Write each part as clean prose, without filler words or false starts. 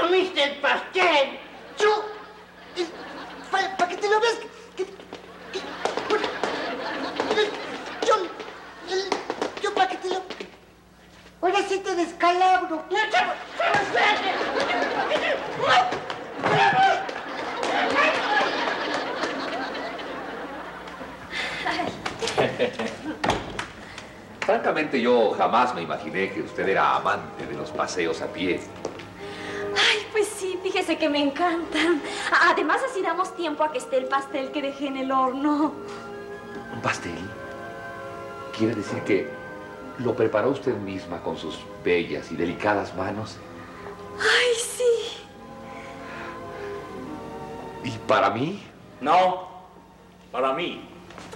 comiste el pastel? Yo... Para que te lo veas... Yo para que te lo... Ahora sí te descalabro. No, chavo, espérate. Francamente, yo jamás me imaginé que usted era amante de los paseos a pie. Ay, pues sí, fíjese que me encantan. Además, así damos tiempo a que esté el pastel que dejé en el horno. ¿Un pastel? ¿Quiere decir que lo preparó usted misma con sus bellas y delicadas manos? Ay, sí. ¿Y para mí? No, para mí.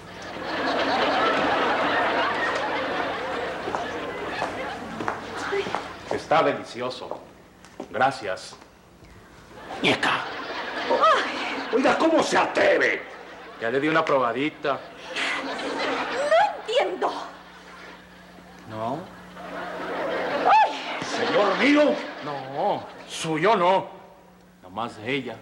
Está delicioso. Gracias. ¡Ñeca! Oiga, ¿cómo se atreve? Ya le di una probadita. No entiendo. ¿No? ¿Señor mío? No, suyo no. Nada más de ella.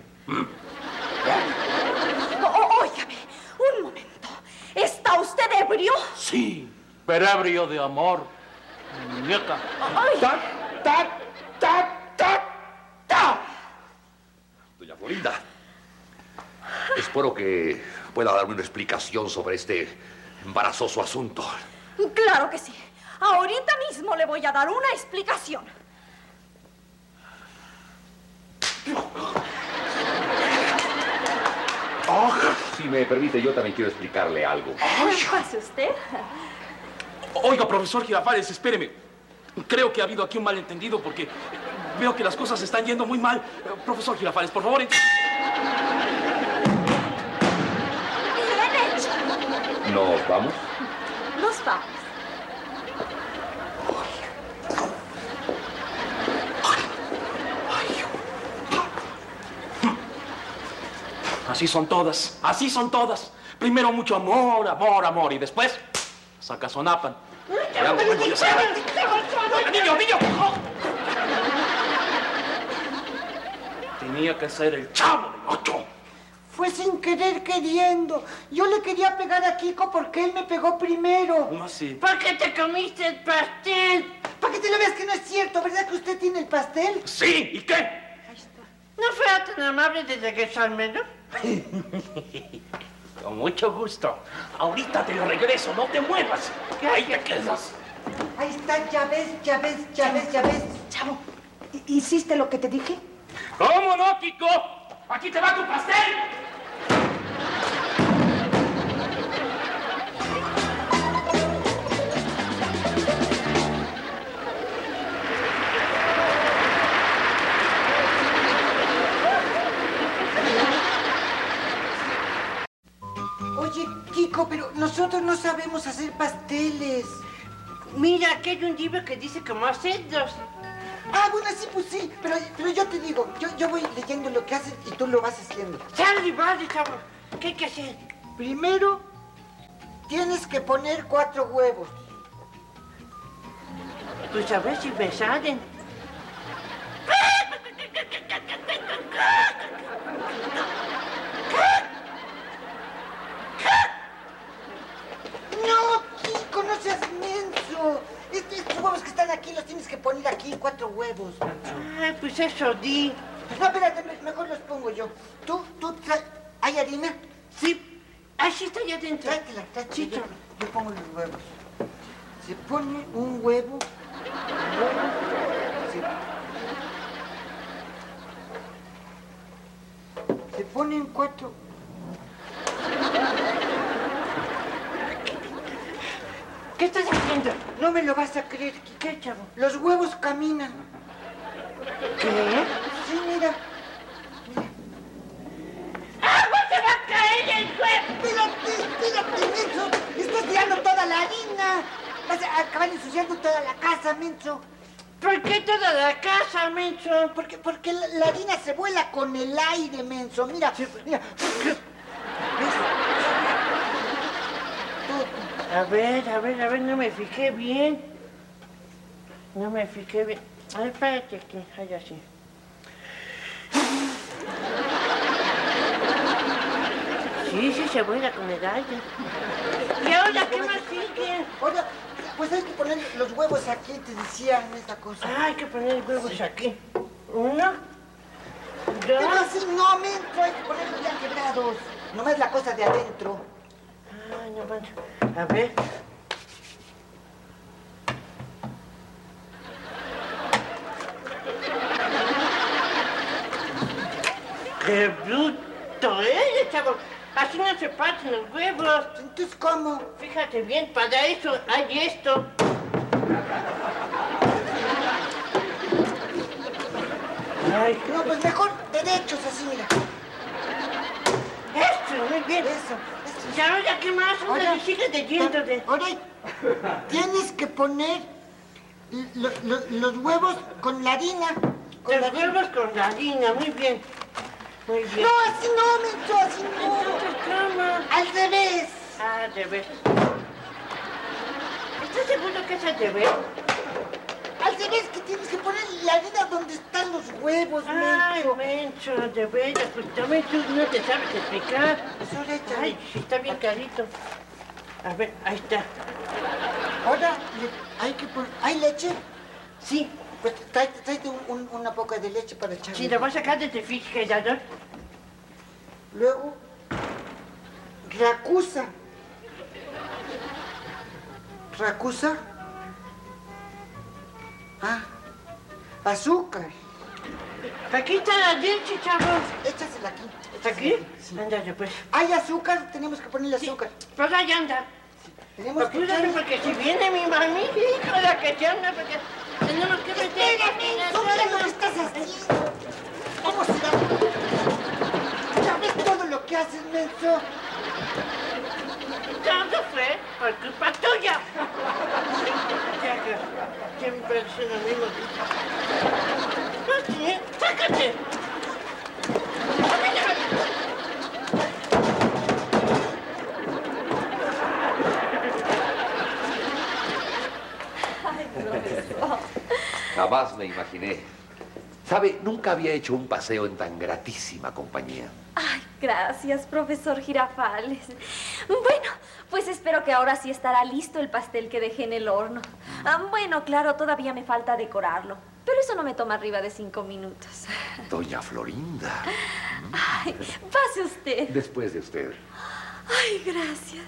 Óigame, un momento. ¿Está usted ebrio? Sí, pero ebrio de amor. Muñeca. Ay. ¡Tac, tac, tac, tac, tac! Doña Florinda, espero que pueda darme una explicación sobre este embarazoso asunto. Claro que sí. Ahorita mismo le voy a dar una explicación. Si me permite, yo también quiero explicarle algo. ¿Pase usted? Oiga, profesor Girafales, espéreme. Creo que ha habido aquí un malentendido porque veo que las cosas están yendo muy mal. Profesor Girafales, por favor. Bien hecho. ¿Nos vamos? Nos vamos. Así son todas, así son todas. Primero mucho amor, amor, amor, y después sacazonapan. ¡Niño, niño! Tenía que ser el Chavo del Ocho. Fue sin querer queriendo. Yo le quería pegar a Kiko porque él me pegó primero. ¿Cómo así? ¿Por qué te comiste el pastel? Para que te lo veas que no es cierto, ¿verdad que usted tiene el pastel? Sí, ¿y qué? ¿No fuera tan amable de regresármelo? Con mucho gusto. Ahorita te lo regreso, no te muevas. Ahí te quedas. Ahí está, ya ves. Chavo, ¿hiciste lo que te dije? ¿Cómo no, Kiko? ¡Aquí te va tu pastel! Oye, Kiko, pero nosotros no sabemos hacer pasteles. Mira, aquí hay un libro que dice cómo hacerlos. Ah, bueno, sí, pues sí, pero yo te digo, yo voy leyendo lo que haces y tú lo vas haciendo. Vale, chavo. ¿Qué hay que hacer? Primero, tienes que poner 4 huevos. Pues a ver si me salen. No, Kiko, no seas menso. Estos huevos que están aquí los tienes que poner aquí, 4 huevos. Ay, pues eso di. No, espérate, mejor los pongo yo. ¿Hay harina? Sí. Así está allá adentro. Tráetela, Sí, yo, chavo. yo pongo los huevos. Se pone un huevo. Se ponen 4. ¿Qué estás haciendo? No me lo vas a creer, Kiko. ¿Qué, chavo? Los huevos caminan. ¿Qué? Sí, mira. ¡Agua se va a caer el huevo! Espérate, menso. Estás tirando toda la harina. Vas a acabar ensuciando toda la casa, menso. ¿Por qué toda la casa, menso? Porque la harina se vuela con el aire, menso. Mira, mira. A ver, no me fijé bien. No me fijé bien. A ver, espérate aquí, ahí así. Sí, sí, se vuela con medalla. ¿Y ahora qué más sigue? Oiga, pues hay que poner los huevos aquí, te decía en esta cosa. Ah, hay que poner huevos aquí. Uno, Pero dos. así no, Mencho, hay que ponerlos ya quebrados. Nomás la cosa de adentro. Ay, no manches. A ver. ¡Qué bruto eres, chavo! Así no se parten los huevos. Entonces, ¿cómo? Fíjate bien, para eso hay esto. Ay, No, pues mejor derechos así, mira. esto, muy bien. Eso. ¿Y ahora qué más? Ahora sigue leyendo de... Ahora tienes que poner los huevos con la harina. Con la Los huevos con la harina, muy bien. Muy bien. No, así no, Mencho, así no. Entonces, ¿cómo? Al revés. Ah, al revés. ¿Estás seguro que es al revés? Al revés, que tienes que poner la harina donde están los huevos, Ay, Mencho. Mencho, de veras, pues también tú no te sabes explicar. Pues ahora échale. Ay, sí, está bien clarito. A ver, ahí está. Ahora hay que poner... ¿Hay leche? Sí, Pues tráete una poca de leche para echarle. si lo vas a sacar de tu refrigerador. Luego, racusa. ¿Racusa? Ah, azúcar. Aquí está la leche, chavos. Échasela aquí. ¿Está aquí? Sí. Ándale, pues. ¿Hay azúcar? Tenemos que ponerle Sí, azúcar. pues ahí anda. Tenemos que Apúrate echarle... porque si viene mi mami, hijo, la que se anda, porque tenemos que meter... Espérame, mira lo que estás haciendo. ¿Cómo se da? ¿Ya ves todo lo que haces, menso? Todo fue por culpa tuya. Ya que siempre es lo mismo. Así, sácate. Ay, profesor. Jamás me imaginé. ¿Sabe? Nunca había hecho un paseo en tan gratísima compañía. Ay, gracias, profesor Girafales. Bueno, pues espero que ahora sí estará listo el pastel que dejé en el horno. Bueno, claro, todavía me falta decorarlo, pero eso no me toma arriba de 5 minutos. Doña Florinda. Ay, pase usted. Después de usted. Ay, gracias.